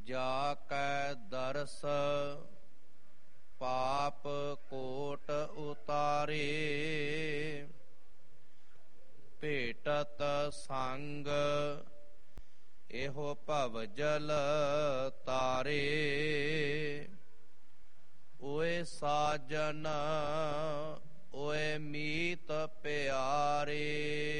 ਜਾ ਕੈ ਦਰਸ ਪਾਪ ਕੋਟ ਉਤਾਰੇ, ਭੇਟਤ ਸੰਗ ਇਹੋ ਭਵ ਜਲ ਤਾਰੇ। ਓਏ ਸਾਜਨ ਓਏ ਮੀਤ ਪਿਆਰੇ,